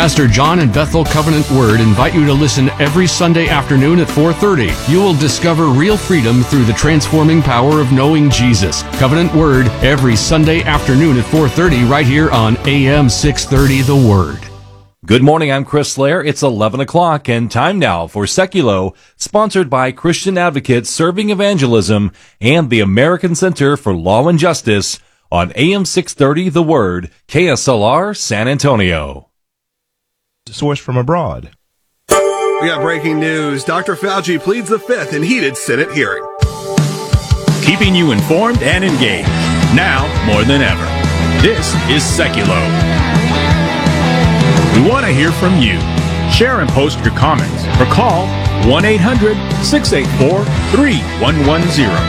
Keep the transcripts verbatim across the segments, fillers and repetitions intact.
Pastor John and Bethel Covenant Word invite you to listen every Sunday afternoon at four thirty. You will discover real freedom through the transforming power of knowing Jesus. Covenant Word every Sunday afternoon at four thirty right here on A M six thirty The Word. Good morning, I'm Chris Slayer. It's eleven o'clock and time now for Seculo, sponsored by Christian Advocates Serving Evangelism and the American Center for Law and Justice on A M six thirty The Word, K S L R San Antonio. Source from abroad. We got breaking news. Doctor Fauci pleads the fifth in heated Senate hearing. Keeping you informed and engaged, now more than ever. This is Seculo. We want to hear from you. Share and post your comments or call one eight hundred six eight four three one one zero.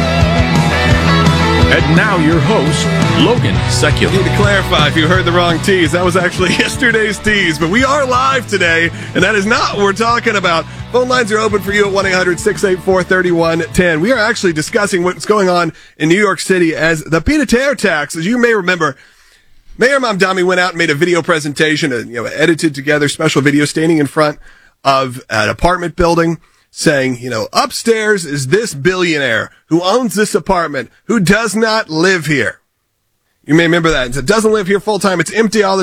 And now your host, Logan Seculo. Need to clarify if you heard the wrong tease. That was actually yesterday's tease, but we are live today, and that is not what we're talking about. Phone lines are open for you at one eight hundred six eight four three one one zero. We are actually discussing what's going on in New York City as the pied-à-terre tax. As you may remember, Mayor Mamdani went out and made a video presentation, a, you know, edited together special video standing in front of an apartment building, saying, you know, upstairs is this billionaire who owns this apartment, who does not live here. You may remember that. It doesn't live here full time. It's empty all the